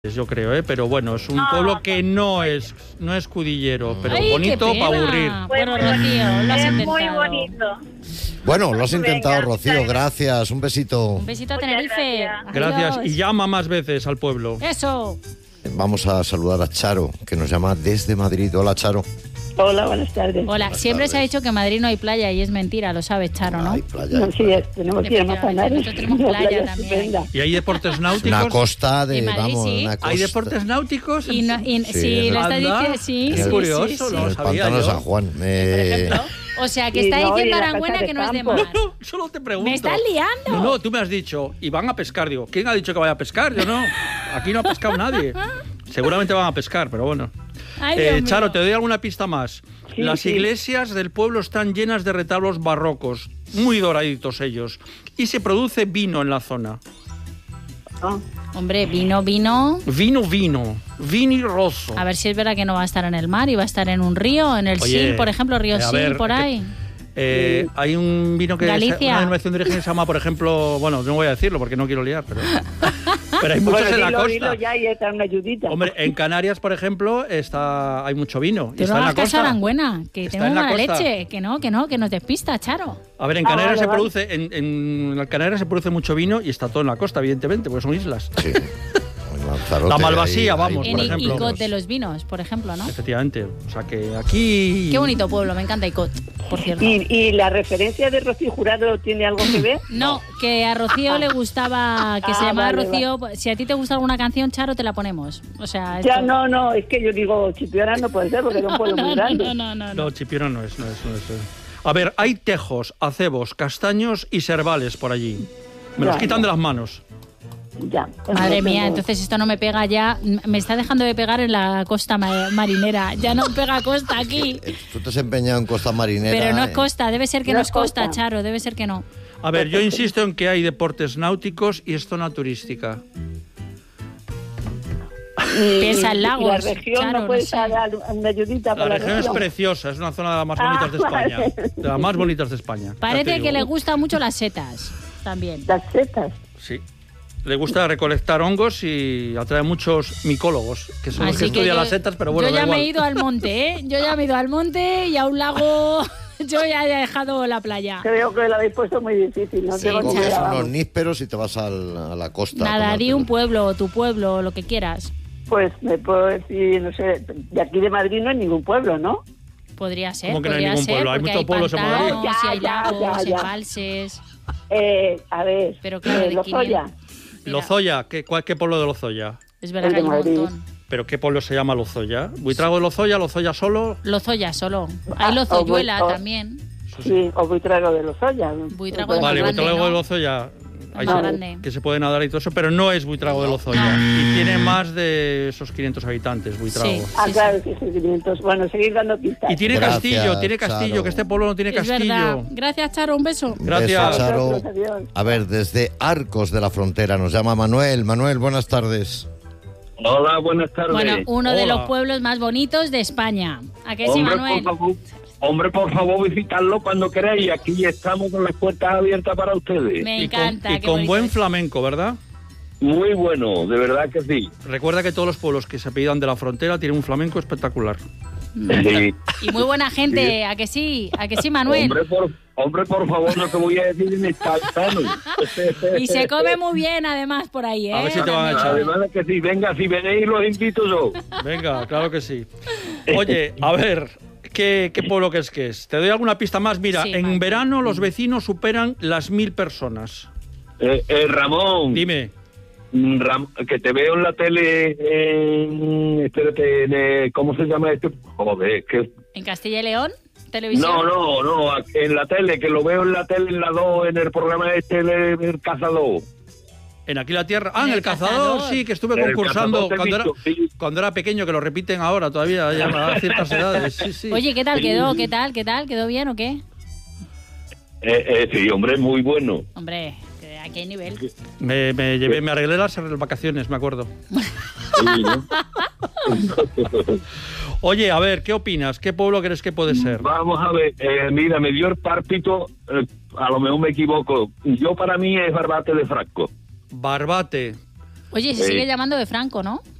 yo creo, pero bueno, es un pueblo que no es cudillero, pero Ay, bonito para aburrir. Bueno, Rocío, lo has Es intentado. muy bonito. Bueno, lo has intentado, Venga, Rocío, gracias, un besito. Un besito a Muchas Tenerife. Gracias, Adiós. y llama más veces al pueblo. Eso. Vamos a saludar a Charo, que nos llama desde Madrid. Hola, Charo. Hola, buenas tardes. Hola, Buenas siempre se ha tardes. dicho que en Madrid no hay playa y es mentira, lo sabes, Charo, ¿no? Hay playa. No, hay sí, playa. tenemos que ir a Manzanares. Nosotros tenemos Una playa también. estupenda. ¿Y hay deportes Una náuticos? costa de, En Madrid, vamos, sí. una costa. ¿Hay deportes náuticos? Y no, y, Sí, sí, en lo el- está Anda, diciendo, sí, qué sí, curioso, sí, sí. no En lo el sabía pantano de yo. San Juan. Por ejemplo. O sea, que está Y no, diciendo y la Arangüena casa que de no es de campo. mar. No, solo te pregunto. Me estás liando. No, tú me has dicho, y van a pescar. Digo, ¿quién ha dicho que vaya a pescar? Yo no. Aquí no ha pescado nadie. Seguramente van a pescar, pero bueno. Ay, Dios mío. Charo, te doy alguna pista más. Sí, Las sí. iglesias del pueblo están llenas de retablos barrocos, muy doraditos ellos, y se produce vino en la zona. Ah, Hombre, vino. Vini rosso. A ver si es verdad que no va a estar en el mar y va a estar en un río, en el Oye, Sil, por ejemplo, río a Sil, ver, por ahí. Hay un vino que Galicia. una denominación de origen se llama, por ejemplo, bueno, no voy a decirlo porque no quiero liar, pero hay muchos bueno, en la dilo, costa. dilo ya y esta es una ayudita. Hombre, en Canarias, por ejemplo, hay mucho vino. Y Tú está no en la hagas caso a costa. Arangüena, que Está tenemos en la mala costa. leche, que nos despista, Charo. A ver, en Canarias vale, se vale. produce, en Canarias se produce mucho vino y está todo en la costa, evidentemente, porque son islas. Sí. En Lanzarote, La Malvasía, ahí, vamos, En por por ejemplo. Icot de los vinos, por ejemplo, ¿no? Efectivamente. O sea que aquí. Qué bonito pueblo, me encanta Icot, por cierto. ¿Y la referencia de Rocío Jurado tiene algo que ver? No, que a Rocío le gustaba, que se llamaba vale, Rocío. Si a ti te gusta alguna canción, Charo, te la ponemos. O sea, Ya, esto- no, es que yo digo, Chipiona no puede ser porque es un pueblo muy grande. no. No, Chipiona no es. A ver, hay tejos, acebos, castaños y servales por allí. Me los Ya, quitan ya. de las manos. Ya. pues Madre no mía, tengo- entonces esto no me pega ya. Me está dejando de pegar en la costa marinera. Ya no pega costa aquí. Tú te has empeñado en costa marinera. Pero no es costa, debe ser que No no es es costa, costa. Charo, debe ser que no. A ver, yo insisto en que hay deportes náuticos y es zona turística. Piensa en y la lagos, región Charo, no puede no sé. dar una ayudita La para región es preciosa, es una zona de las más bonitas de España. vale. De las más bonitas de España. ya te Parece digo. que le gustan mucho las setas también. Las setas. Sí. Le gusta recolectar hongos y atrae muchos micólogos, que son los que Así estudian yo- las setas, pero bueno, yo da ya igual. me he ido al monte, ¿eh? Yo ya me he ido al monte y a un lago. Yo ya he dejado la playa. Creo que lo habéis puesto muy difícil. No Sí, tengo ni Coges idea, unos vamos. nísperos y te vas a la costa. a Nada, di tomártelo. un pueblo, tu pueblo, lo que quieras. Pues me puedo decir, no sé, de aquí de Madrid no hay ningún pueblo, ¿no? Podría ser, ¿Cómo que no hay podría ningún ser, pueblo? Hay porque muchos pueblos en Madrid. pantanos, y hay Ya, lagos, ya. embalses. A ver, Pero claro, de Lozoya. Mira, Lozoya, ¿qué pueblo de Lozoya? Es verdad El que hay de un Madrid. montón. ¿Pero qué pueblo se llama Lozoya? ¿Buitrago de Lozoya? ¿Lozoya solo? Lozoya solo. Hay Ah, Lozoyuela o- también. Sí, o Buitrago de Lozoya. Buitrago de Vale, más grande, Buitrago de ¿no? Lozoya. Ahí Más se- grande. que se puede nadar y todo eso, pero no es Buitrago de Lozoya. Y tiene más de esos 500 habitantes, Buitrago. Sí. Claro, que sí, 500. Bueno, seguir dando pistas. Y tiene Gracias, castillo, Charo. que este pueblo no tiene Es castillo. verdad. Gracias, Charo, un beso. Gracias. Beso, Charo. Vosotros, adiós. A ver, desde Arcos de la Frontera nos llama Manuel. Manuel, buenas tardes. Hola, buenas tardes. Bueno, uno de Hola. los pueblos más bonitos de España. ¿A qué sí, Manuel? Por favor, visitarlo cuando queráis. Aquí estamos con las puertas abiertas para ustedes. Me Y encanta. con, y qué con bonito buen es. flamenco, ¿verdad? Muy bueno, de verdad que sí. Recuerda que todos los pueblos que se apellidan de la frontera tienen un flamenco espectacular. Sí. Y muy buena gente, ¿a que sí? ¿A que sí, Manuel? Hombre, por favor, no te voy a decir en espartano. Y se come muy bien, además, por ahí, ¿eh? A ver si te van a echar. Además de que sí, venga, si venéis los invito yo. Venga, claro que sí. Oye, a ver, ¿qué pueblo que es? Te doy alguna pista más. Mira, Sí, en vale. verano los vecinos superan las 1000 personas. Ramón, Dime. que te veo en la tele, espérate, ¿cómo se llama este? Joder, que... ¿En Castilla y León? ¿Televisión? No, en la tele, que lo veo en la tele, en la 2, en el programa este del Cazador. En Aquí la Tierra. Ah, En en el el cazador, Cazador. sí, que estuve En el concursando Cazador te he cuando era, visto, sí. cuando era pequeño, que lo repiten ahora todavía, ya a ciertas edades. Sí, sí. Oye, ¿qué tal quedó? ¿Qué tal? ¿Quedó bien o qué? Sí, hombre, muy bueno. Hombre, ¿a qué nivel? Me arreglé las vacaciones, me acuerdo. Sí, ¿no? Oye, a ver, ¿qué opinas? ¿Qué pueblo crees que puede ser? Vamos a ver, mira, me dio el párpito, a lo mejor me equivoco. Yo para mí es Barbate de Frasco. Barbate. Oye, se sigue llamando de Franco, ¿no?